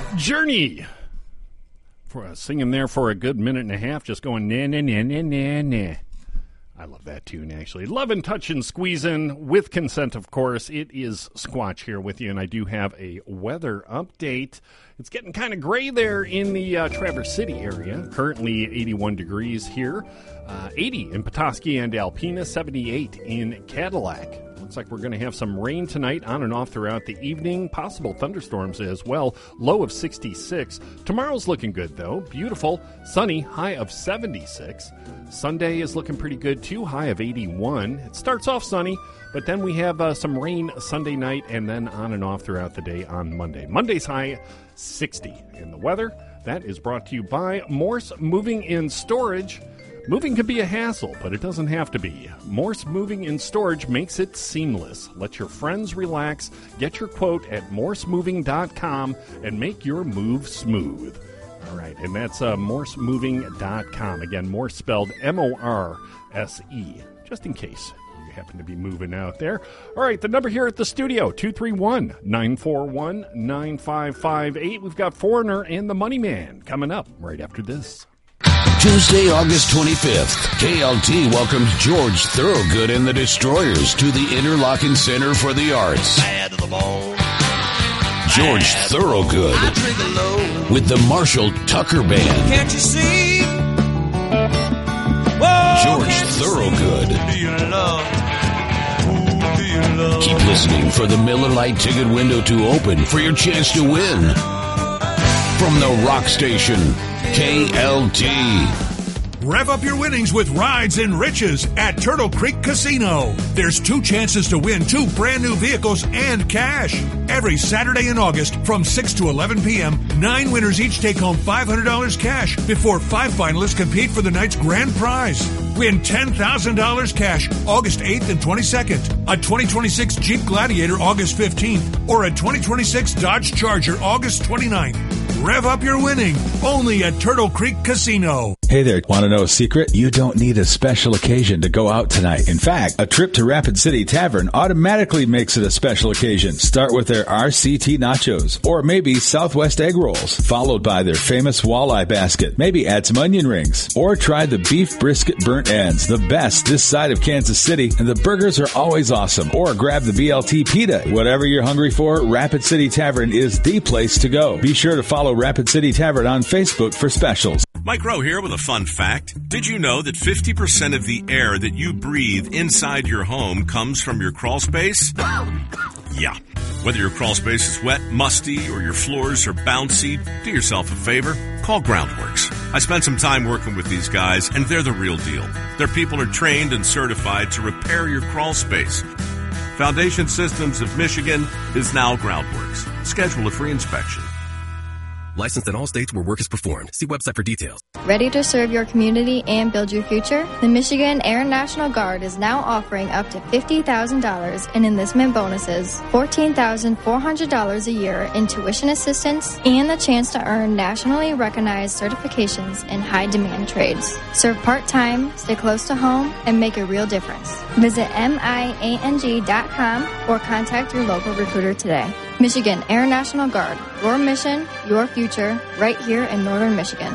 Journey. Singing there for a good minute and a half, just going na na na na na na. I love that tune, actually. Lovin', touchin', squeezin', with consent, of course. It is Squatch here with you, and I do have a weather update. It's getting kind of gray there in the Traverse City area. Currently 81 degrees here, 80 in Petoskey and Alpena, 78 in Cadillac. Looks like we're going to have some rain tonight on and off throughout the evening. Possible thunderstorms as well. Low of 66. Tomorrow's looking good, though. Beautiful, sunny, high of 76. Sunday is looking pretty good, too. High of 81. It starts off sunny, but then we have some rain Sunday night and then on and off throughout the day on Monday. Monday's high 60. In the weather, that is brought to you by Morse Moving in Storage. Moving can be a hassle, but it doesn't have to be. Morse Moving in Storage makes it seamless. Let your friends relax. Get your quote at morsemoving.com and make your move smooth. All right, and that's morsemoving.com. Again, Morse spelled M-O-R-S-E, just in case you happen to be moving out there. All right, the number here at the studio, 231-941-9558. We've got Foreigner and the Money Man coming up right after this. Tuesday, August 25th, KLT welcomes George Thorogood and the Destroyers to the Interlochen Center for the Arts. Bad to the bone. George Thorogood with the Marshall Tucker Band. Can't you see? George Thorogood. Do you love? Who do you love? Keep listening for the Miller Lite ticket window to open for your chance to win. From the rock station, KLT. Rev up your winnings with Rides and Riches at Turtle Creek Casino. There's 2 chances to win 2 brand new vehicles and cash. Every Saturday in August from 6 to 11 p.m., 9 winners each take home $500 cash before 5 finalists compete for the night's grand prize. Win $10,000 cash August 8th and 22nd, a 2026 Jeep Gladiator August 15th, or a 2026 Dodge Charger August 29th. Rev up your winning only at Turtle Creek Casino. Hey there, want to know a secret? You don't need a special occasion to go out tonight. In fact, a trip to Rapid City Tavern automatically makes it a special occasion. Start with their RCT nachos, or maybe Southwest egg rolls, followed by their famous walleye basket. Maybe add some onion rings, or try the beef brisket burnt ends, the best this side of Kansas City, and the burgers are always awesome. Or grab the BLT pita. Whatever you're hungry for, Rapid City Tavern is the place to go. Be sure to follow Rapid City Tavern on Facebook for specials. Mike Rowe here with a fun fact. Did you know that 50% of the air that you breathe inside your home comes from your crawl space? Yeah. Whether your crawl space is wet, musty, or your floors are bouncy, do yourself a favor. Call Groundworks. I spent some time working with these guys, and they're the real deal. Their people are trained and certified to repair your crawl space. Foundation Systems of Michigan is now Groundworks. Schedule a free inspection. Licensed in all states where work is performed. See website for details. Ready to serve your community and build your future? The Michigan Air National Guard is now offering up to $50,000 in enlistment bonuses, $14,400 a year in tuition assistance, and the chance to earn nationally recognized certifications in high-demand trades. Serve part-time, stay close to home, and make a real difference. Visit MIANG.com or contact your local recruiter today. Michigan Air National Guard. Your mission, your future, right here in Northern Michigan.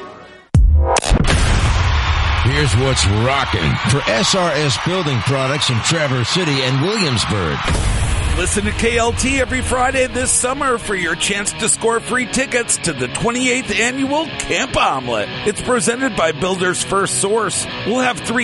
Here's what's rocking for SRS Building Products in Traverse City and Williamsburg. Listen to KLT every Friday this summer for your chance to score free tickets to the 28th Annual Camp Omelet. It's presented by Builders First Source. We'll have 3